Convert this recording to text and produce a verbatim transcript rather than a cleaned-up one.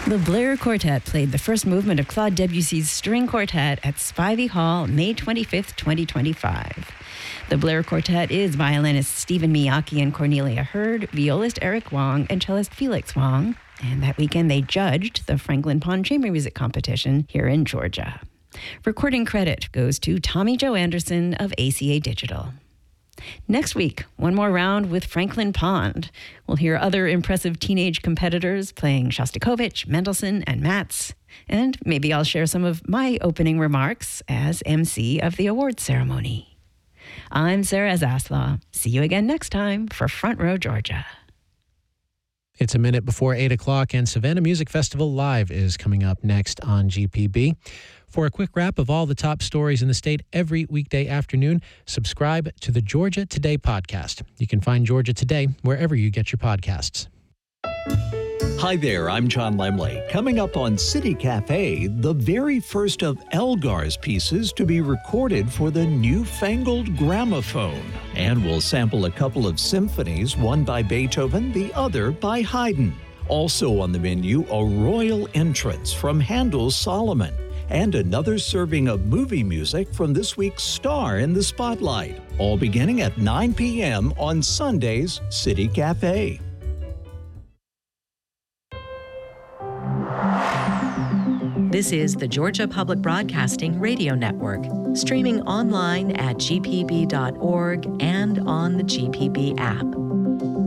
The Blair Quartet played the first movement of Claude Debussy's String Quartet at Spivey Hall, May twenty-fifth, twenty twenty-five. The Blair Quartet is violinist Stephen Miyake and Cornelia Hurd, violist Eric Wong, and cellist Felix Wong. And that weekend they judged the Franklin Pond Chamber Music Competition here in Georgia. Recording credit goes to Tommy Joe Anderson of A C A Digital. Next week, one more round with Franklin Pond. We'll hear other impressive teenage competitors playing Shostakovich, Mendelssohn, and Matz. And maybe I'll share some of my opening remarks as M C of the awards ceremony. I'm Sarah Zaslaw. See you again next time for Front Row Georgia. It's a minute before eight o'clock, and Savannah Music Festival Live is coming up next on G P B. For a quick wrap of all the top stories in the state every weekday afternoon, subscribe to the Georgia Today podcast. You can find Georgia Today wherever you get your podcasts. Hi there, I'm John Lemley. Coming up on City Cafe, the very first of Elgar's pieces to be recorded for the newfangled gramophone. And we'll sample a couple of symphonies, one by Beethoven, the other by Haydn. Also on the menu, a royal entrance from Handel's Solomon. And another serving of movie music from this week's Star in the Spotlight. All beginning at nine p.m. on Sunday's City Cafe. This is the Georgia Public Broadcasting Radio Network, streaming online at g p b dot org and on the G P B app.